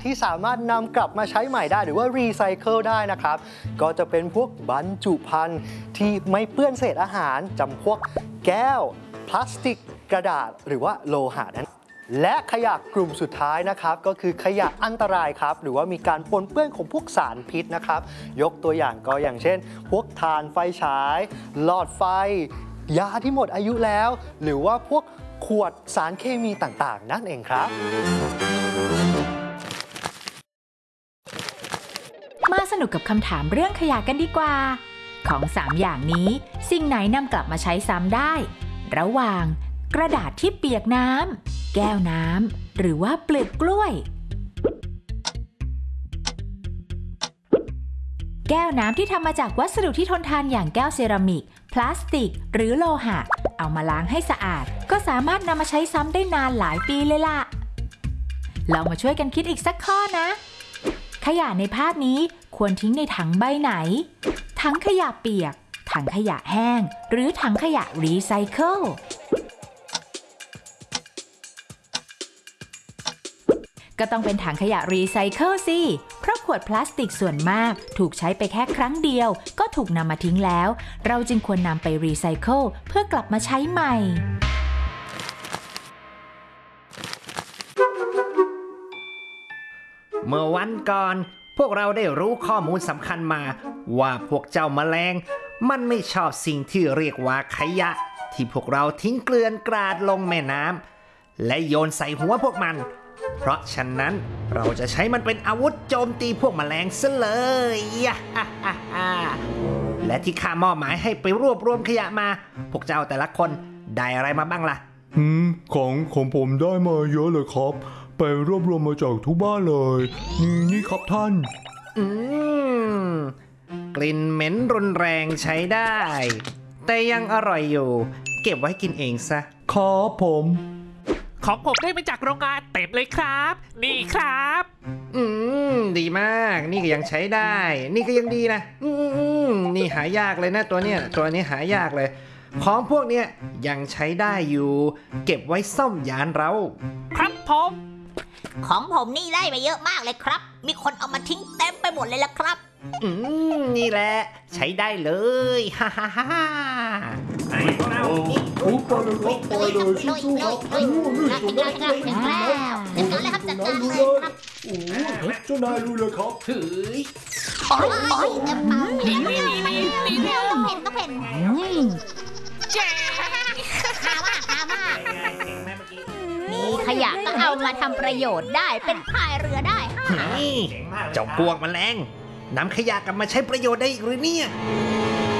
ที่สามารถนำกลับมาใช้ใหม่ได้หรือว่ารีไซเคิลได้นะครับก็จะเป็นพวกบรรจุภัณฑ์ที่ไม่เปื้อนเศษอาหารจำพวกแก้วพลาสติกกระดาษหรือว่าโลหะนั้นและขยะกลุ่มสุดท้ายนะครับก็คือขยะอันตรายครับหรือว่ามีการปนเปื้อนของพวกสารพิษนะครับยกตัวอย่างก็อย่างเช่นพวกถ่านไฟฉายหลอดไฟยาที่หมดอายุแล้วหรือว่าพวกขวดสารเคมีต่างๆนั่นเองครับมาสนุกกับคำถามเรื่องขยะกันดีกว่าของ3อย่างนี้สิ่งไหนนำกลับมาใช้ซ้ำได้ระหว่างกระดาษที่เปียกน้ำแก้วน้ำหรือว่าเปลือกกล้วยแก้วน้ำที่ทำมาจากวัสดุที่ทนทานอย่างแก้วเซรามิกพลาสติกหรือโลหะเอามาล้างให้สะอาดก็สามารถนำมาใช้ซ้ำได้นานหลายปีเลยล่ะเรามาช่วยกันคิดอีกสักข้อนะขยะในภาพนี้ควรทิ้งในถังใบไหนถังขยะเปียกถังขยะแห้งหรือถังขยะรีไซเคิลก็ต้องเป็นถังขยะรีไซเคิลสิเพราะขวดพลาสติกส่วนมากถูกใช้ไปแค่ครั้งเดียวก็ถูกนำมาทิ้งแล้วเราจึงควรนำไปรีไซเคิลเพื่อกลับมาใช้ใหม่เมื่อวันก่อนพวกเราได้รู้ข้อมูลสำคัญมาว่าพวกเจ้าแมลงมันไม่ชอบสิ่งที่เรียกว่าขยะที่พวกเราทิ้งเกลื่อนกราดลงแม่น้ำและโยนใส่หัวพวกมันเพราะฉะนั้นเราจะใช้มันเป็นอาวุธโจมตีพวกแมลงซะเลยและที่ข้ามอบหมายให้ไปรวบรวมขยะมาพวกเจ้าแต่ละคนได้อะไรมาบ้างล่ะของผมได้มาเยอะเลยครับไปรวบรวมมาจากทุกบ้านเลยนี่ครับท่านกลิ่นเหม็นรุนแรงใช้ได้แต่ยังอร่อยอยู่เก็บไว้กินเองซะครับผมของผมได้มาจากโรงงานเต็มเลยครับนี่ครับดีมากนี่ก็ยังใช้ได้นี่ก็ยังดีนะนี่หายากเลยนะตัวนี้หายากเลยของพวกเนี้ยยังใช้ได้อยู่เก็บไว้ซ่อมยานเราครับผมของผมนี่ได้ไปเยอะมากเลยครับมีคนเอามาทิ้งเต็มไปหมดเลยล่ะครับนี่แหละใช้ได้เลยฮ่าฮ่าฮ่าไอ้พวกเราไปเลยสู้ๆครับจัดการเลยครับจัดการเลยครับเจ้านายรู้เลยครับถือโอ้ยเต็มปากนี่ต้องเห็นเจ๊ข้าว่ามีขยะต้องเอามาทำประโยชน์ได้เป็นพายเรือได้เจ้าพวกแมลงนำขยะกลับมาใช้ประโยชน์ได้อีกหรือเนี่ย